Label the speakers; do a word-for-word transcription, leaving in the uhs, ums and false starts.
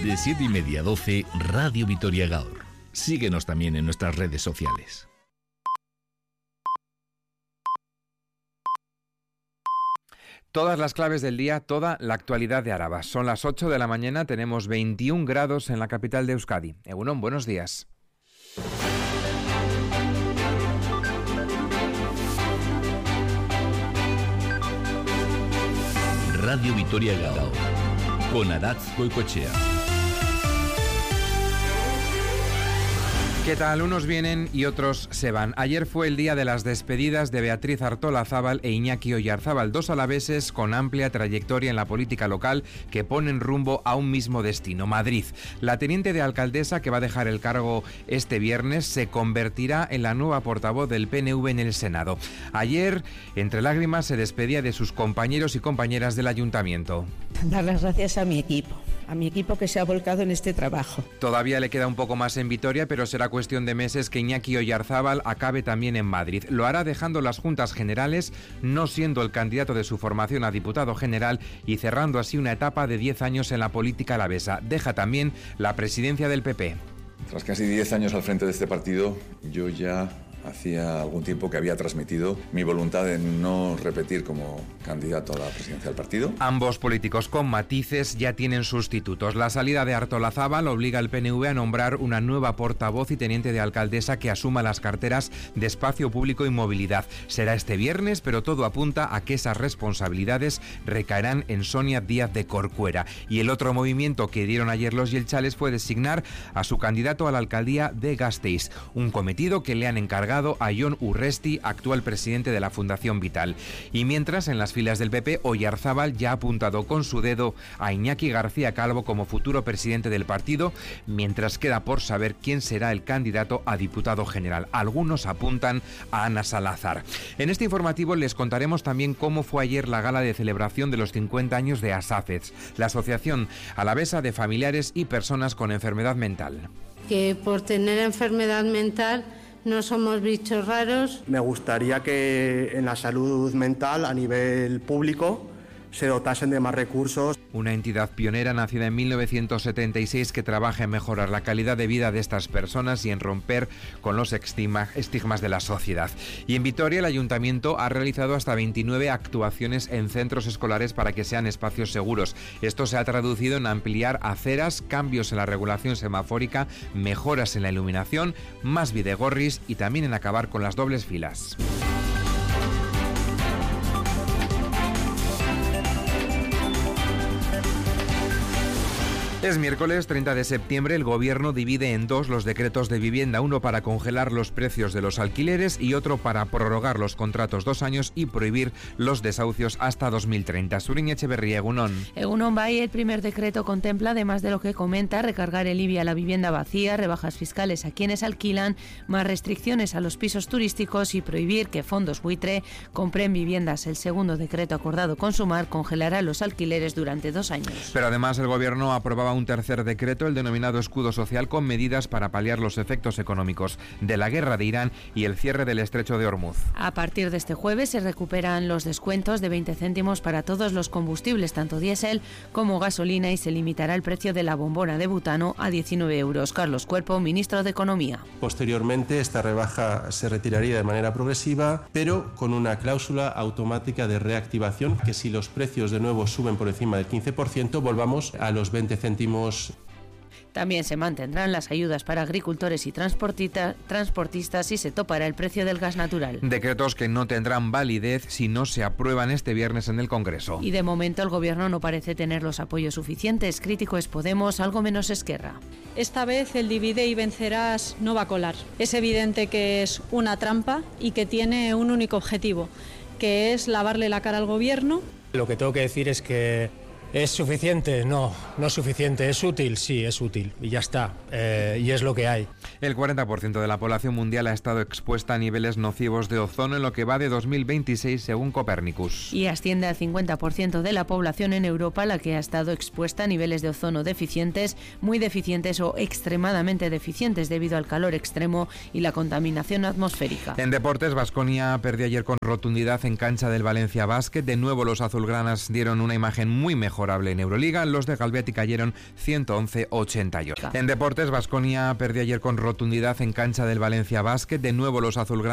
Speaker 1: De siete y media a doce, Radio Vitoria Gaur. Síguenos también en nuestras redes sociales.
Speaker 2: Todas las claves del día, toda la actualidad de Araba. Son las ocho de la mañana, tenemos veintiún grados en la capital de Euskadi. Egunon, buenos días.
Speaker 1: Radio Vitoria Gaur, con Aratz Goicoechea.
Speaker 2: ¿Qué tal? Unos vienen y otros se van. Ayer fue el día de las despedidas de Beatriz Artolazábal e Iñaki Oyarzábal, dos alaveses con amplia trayectoria en la política local que ponen rumbo a un mismo destino, Madrid. La teniente de alcaldesa, que va a dejar el cargo este viernes, se convertirá en la nueva portavoz del P N V en el Senado. Ayer, entre lágrimas, se despedía de sus compañeros y compañeras del ayuntamiento.
Speaker 3: Dar las gracias a mi equipo. a mi equipo que se ha volcado en este trabajo.
Speaker 2: Todavía le queda un poco más en Vitoria, pero será cuestión de meses que Iñaki Oyarzábal acabe también en Madrid. Lo hará dejando las juntas generales, no siendo el candidato de su formación a diputado general y cerrando así una etapa de diez años en la política alavesa. Deja también la presidencia del P P.
Speaker 4: Tras casi diez años al frente de este partido, yo ya hacía algún tiempo que había transmitido mi voluntad de no repetir como candidato a la presidencia del partido.
Speaker 2: Ambos políticos con matices ya tienen sustitutos. La salida de Artolazábal obliga al P N V a nombrar una nueva portavoz y teniente de alcaldesa que asuma las carteras de Espacio Público y Movilidad. Será este viernes, pero todo apunta a que esas responsabilidades recaerán en Sonia Díaz de Corcuera. Y el otro movimiento que dieron ayer los yelchales fue designar a su candidato a la alcaldía de Gasteiz, un cometido que le han encargado a Jon Urresti, actual presidente de la Fundación Vital. Y mientras, en las filas del P P, Oyarzábal ya ha apuntado con su dedo a Iñaki García Calvo como futuro presidente del partido, mientras queda por saber quién será el candidato a diputado general. Algunos apuntan a Ana Salazar. En este informativo les contaremos también cómo fue ayer la gala de celebración de los cincuenta años de ASAFEZ, la Asociación Alavesa de Familiares y Personas con Enfermedad Mental.
Speaker 5: Que por tener enfermedad mental no somos bichos raros.
Speaker 6: Me gustaría que en la salud mental a nivel público se dotasen de más recursos.
Speaker 2: Una entidad pionera nacida en mil novecientos setenta y seis que trabaja en mejorar la calidad de vida de estas personas y en romper con los estigma, estigmas de la sociedad. Y en Vitoria el Ayuntamiento ha realizado hasta veintinueve actuaciones en centros escolares para que sean espacios seguros. Esto se ha traducido en ampliar aceras, cambios en la regulación semafórica, mejoras en la iluminación, más bidegorris y también en acabar con las dobles filas. Es miércoles treinta de septiembre, el Gobierno divide en dos los decretos de vivienda, uno para congelar los precios de los alquileres y otro para prorrogar los contratos dos años y prohibir los desahucios hasta dos mil treinta. Suriña Echeverría, Egunon.
Speaker 7: Egunon Bay, el primer decreto contempla, además de lo que comenta, recargar el I B I a la vivienda vacía, rebajas fiscales a quienes alquilan, más restricciones a los pisos turísticos y prohibir que fondos buitre compren viviendas. El segundo decreto acordado con Sumar congelará los alquileres durante dos años.
Speaker 2: Pero además el Gobierno aprobaba un tercer decreto, el denominado escudo social, con medidas para paliar los efectos económicos de la guerra de Irán y el cierre del estrecho de Hormuz.
Speaker 7: A partir de este jueves se recuperan los descuentos de veinte céntimos para todos los combustibles, tanto diésel como gasolina, y se limitará el precio de la bombona de butano a diecinueve euros. Carlos Cuerpo, ministro de Economía.
Speaker 8: Posteriormente, esta rebaja se retiraría de manera progresiva, pero con una cláusula automática de reactivación, que si los precios de nuevo suben por encima del quince por ciento, volvamos a los veinte céntimos.
Speaker 7: También se mantendrán las ayudas para agricultores y transportistas y se topará el precio del gas natural.
Speaker 2: Decretos que no tendrán validez si no se aprueban este viernes en el Congreso.
Speaker 7: Y de momento el Gobierno no parece tener los apoyos suficientes. Crítico es Podemos, algo menos Esquerra.
Speaker 9: Esta vez el divide y vencerás no va a colar. Es evidente que es una trampa y que tiene un único objetivo, que es lavarle la cara al Gobierno.
Speaker 10: Lo que tengo que decir es que ¿es suficiente? No, no es suficiente. ¿Es útil? Sí, es útil. Y ya está. Eh, y es lo que hay.
Speaker 2: El cuarenta por ciento de la población mundial ha estado expuesta a niveles nocivos de ozono en lo que va de dos mil veintiséis, según Copernicus.
Speaker 7: Y asciende al cincuenta por ciento de la población en Europa la que ha estado expuesta a niveles de ozono deficientes, muy deficientes o extremadamente deficientes debido al calor extremo y la contaminación atmosférica.
Speaker 2: En deportes, Baskonia perdió ayer con rotundidad en cancha del Valencia Basket. De nuevo los azulgranas dieron una imagen muy mejor favorable en Euroliga. Los de Galbiati cayeron ciento once a ochenta y ocho. En deportes, Baskonia perdió ayer con rotundidad en cancha del Valencia Basket. De nuevo los azulgranas